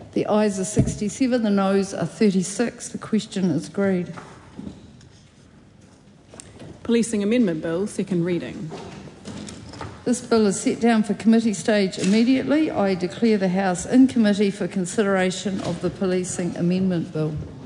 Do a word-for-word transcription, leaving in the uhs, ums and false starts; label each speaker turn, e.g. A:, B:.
A: The ayes are sixty-seven, the noes are thirty-six. The question is agreed.
B: Policing Amendment Bill, second reading.
A: This bill is set down for committee stage immediately. I declare the House in committee for consideration of the Policing Amendment Bill.